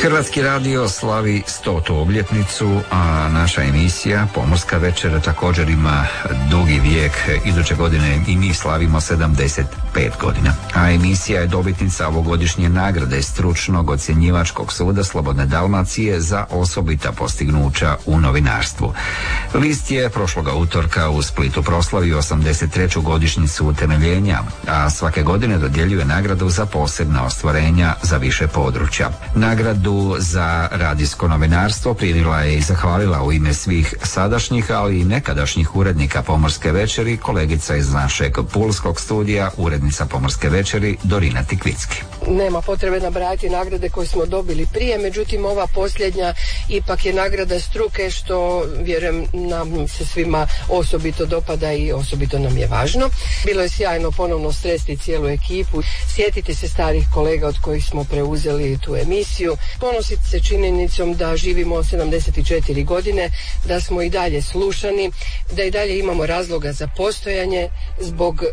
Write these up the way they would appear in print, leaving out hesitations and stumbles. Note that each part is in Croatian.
Hrvatski radio slavi 100. obljetnicu, a naša emisija Pomorska večera također ima dugi vijek. Iduće godine i mi slavimo 75 godina. A emisija je dobitnica ovogodišnje nagrade Stručnog ocjenjivačkog suda Slobodne Dalmacije za osobita postignuća u novinarstvu. List je prošloga utorka u Splitu proslavio 83. godišnjicu utemeljenja, a svake godine dodjeljuje nagradu za posebna ostvarenja za više područja. Nagradu za radijsko novinarstvo primila je i zahvalila u ime svih sadašnjih, ali i nekadašnjih urednika Pomorske večeri kolegica iz našeg pulskog studija, urednica Pomorske večeri Dorina Tikvicki. Nema potrebe nabrajati nagrade koje smo dobili prije, međutim ova posljednja ipak je nagrada struke, što vjerujem nam se svima osobito dopada i osobito nam je važno. Bilo je sjajno ponovno sresti cijelu ekipu, sjetiti se starih kolega od kojih smo preuzeli tu emisiju, ponositi se činjenicom da živimo 74 godine, da smo i dalje slušani, da i dalje imamo razloga za postojanje zbog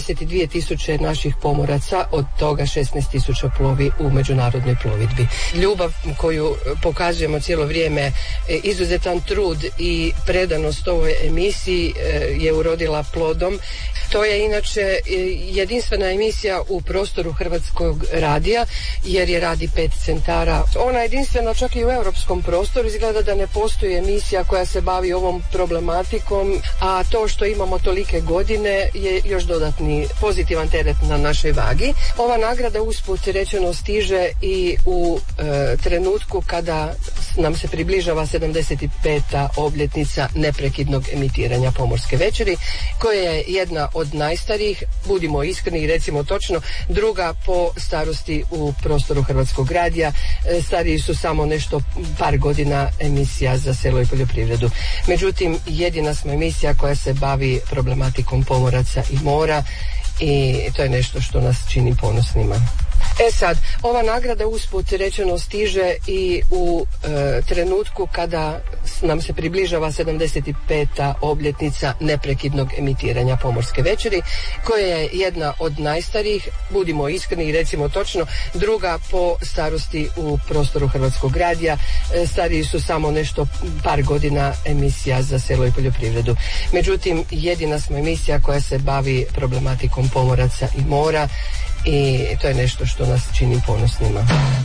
22.000 naših pomoraca, od toga 16.000 plovi u međunarodnoj plovidbi. Ljubav koju pokazujemo cijelo vrijeme, izuzetan trud i predanost ovoj emisiji je urodila plodom. To je inače jedinstvena emisija u prostoru Hrvatskog radija, jer je radi 5 centara. Ona je jedinstvena čak i u europskom prostoru. Izgleda da ne postoji emisija koja se bavi ovom problematikom, a to što imamo tolike godine je još dodatni pozitivan teret na našoj vagi. Ova nagrada usput rečeno stiže i u trenutku kada nam se približava 75. obljetnica neprekidnog emitiranja Pomorske večeri, koja je jedna od najstarijih, budimo iskreni i recimo točno, druga po starosti u prostoru Hrvatskog radija. Stariji su samo nešto par godina emisija za selo i poljoprivredu. Međutim, jedina smo emisija koja se bavi problematikom pomoraca i mora, i to je nešto što nas čini ponosnima. Sad, ova nagrada usput rečeno stiže i u trenutku kada nam se približava 75. obljetnica neprekidnog emitiranja Pomorske večeri, koja je jedna od najstarijih, budimo iskreni i recimo točno, druga po starosti u prostoru Hrvatskog radija. Stariji su samo nešto par godina emisija za selo i poljoprivredu. Međutim, jedina smo emisija koja se bavi problematikom pomoraca i mora, i to je nešto što nas čini ponosnima.